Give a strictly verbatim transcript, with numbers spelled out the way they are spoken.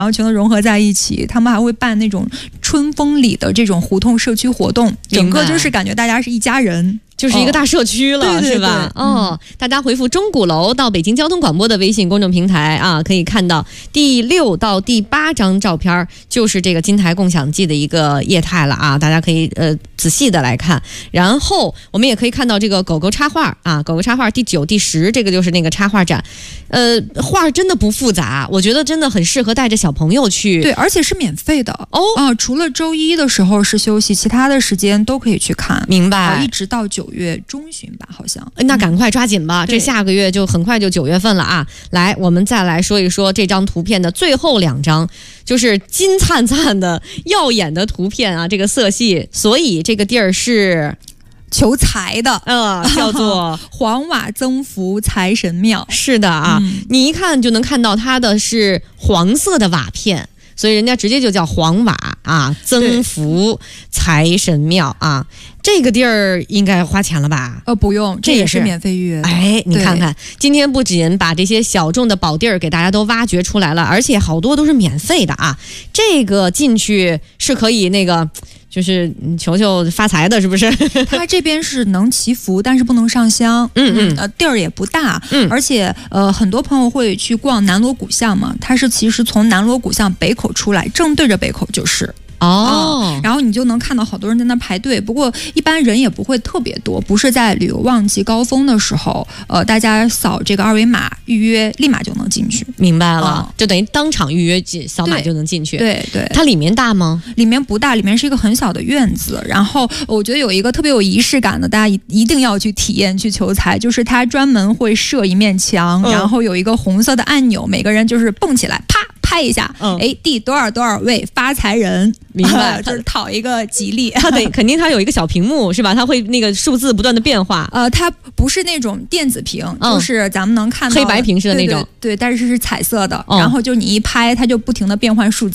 然后全都融合在一起。他们还会办那种春风里的这种胡同社区活动，整个就是感觉大家是一家人。 就是一个大社区了， 哦、对对对是吧？ 嗯、 哦，大家回复钟鼓楼到北京交通广播的微信公众平台啊，可以看到第六到第八张照片，就是这个金台共享记的一个业态了啊，大家可以呃仔细的来看。然后我们也可以看到这个狗狗插画啊，狗狗插画第九、第十，这个就是那个插画展。呃，画真的不复杂，我觉得真的很适合带着小朋友去。 对，而且是免费的哦啊，除了周一的时候是休息，其他的时间都可以去看。 明白， 啊、一直到九月中旬吧，好像。 那赶快抓紧吧，嗯、这下个月就很快就九月份了啊！来，我们再来说一说这张图片的最后两张，就是金灿灿的、耀眼的图片啊，这个色系，所以这个地儿是求财的， 呃，叫做黄瓦增福财神庙。 是的啊、嗯，你一看就能看到它的是黄色的瓦片。所以人家直接就叫黄瓦啊，增福财神庙啊，这个地儿应该花钱了吧？ 呃，不用，这也是免费预约。 哎，你看看，今天不仅把这些小众的宝地儿给大家都挖掘出来了，而且好多都是免费的啊。这个进去是可以那个。就是求求发财的，是不是？ 它这边是能祈福，但是不能上香。 嗯嗯， 呃，地儿也不大。 嗯， 而且呃，很多朋友会去逛南锣鼓巷嘛，它是其实从南锣鼓巷北口出来，正对着北口就是。 哦、 嗯，然后你就能看到好多人在那排队，不过一般人也不会特别多，不是在旅游旺季高峰的时候，呃，大家扫这个二维码预约，立马就能进去。 明白了， 嗯、 就等于当场预约扫码就能进去。 对 对, 对， 它里面大吗？ 里面不大，里面是一个很小的院子。然后我觉得有一个特别有仪式感的，大家一定要去体验去求财，就是它专门会设一面墙，嗯、然后有一个红色的按钮，每个人就是蹦起来，啪。拍一下，嗯，哎，第多少多少位发财人， 明白， 就是讨一个吉利。 它得肯定它有一个小屏幕是吧？它会那个数字不断的变化。 呃，它不是那种电子屏，嗯、就是咱们能看到黑白屏式的那种， 对, 对, 对，但是是彩色的。嗯、然后就你一拍，它就不停的变换数字。